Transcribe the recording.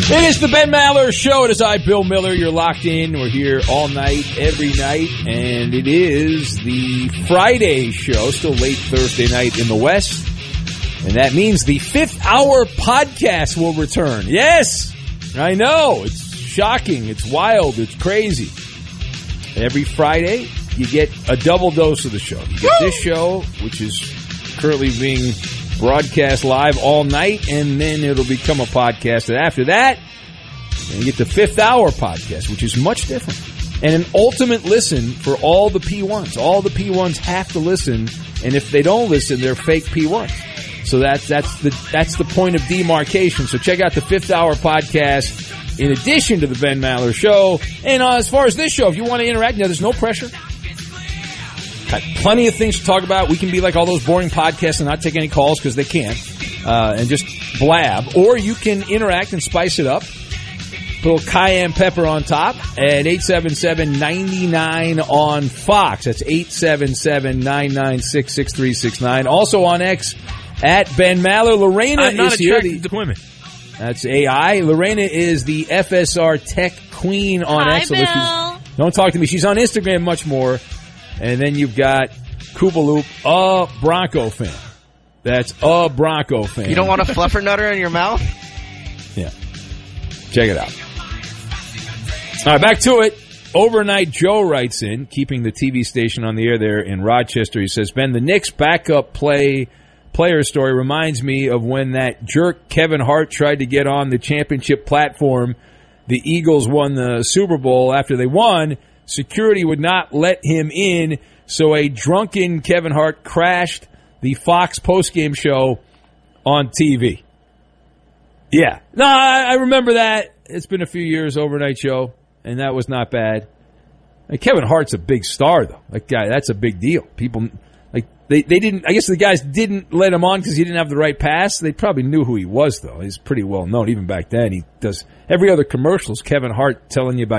It is the Ben Maller Show. It is I, Bill Miller. You're locked in. We're here all night, every night. And it is the Friday show, still late Thursday night in the West. And that means the 5th hour podcast will return. Yes, I know. It's shocking. It's wild. It's crazy. Every Friday, you get a double dose of the show. You get this show, which is currently being broadcast live all night, and then it'll become a podcast. And after that, you get the 5th hour podcast, which is much different. And an ultimate listen for all the P1s. All the P1s have to listen, and if they don't listen, they're fake P1s. So that's the point of demarcation. So check out the 5th hour podcast in addition to the Ben Maller Show. And as far as this show, if you want to interact, there's no pressure. Got plenty of things to talk about. We can be like all those boring podcasts and not take any calls because they can't, and just blab. Or you can interact and spice it up. Put a little cayenne pepper on top at 877-99 on Fox. That's 877-996-6369. Also on X at Ben Maller. Lorena I'm not is here. attracted to women. That's AI. Lorena is the FSR tech queen on X. Bill. Don't talk to me. She's on Instagram much more. And then you've got Koopaloop, a Bronco fan. That's a Bronco fan. You don't want a fluffernutter in your mouth? Yeah. Check it out. All right, back to it. Overnight Joe writes in, keeping the TV station on the air there in Rochester. He says, Ben, the Knicks backup player story reminds me of when that jerk Kevin Hart tried to get on the championship platform. The Eagles won the Super Bowl. After they won, security would not let him in, so a drunken Kevin Hart crashed the Fox postgame show on TV. Yeah. No, I remember that. It's been a few years, overnight show, and that was not bad. Like, Kevin Hart's a big star, though. That guy, that's a big deal. People, like, they didn't, I guess the guys didn't let him on because he didn't have the right pass. They probably knew who he was, though. He's pretty well known even back then. He does every other commercial is Kevin Hart telling you about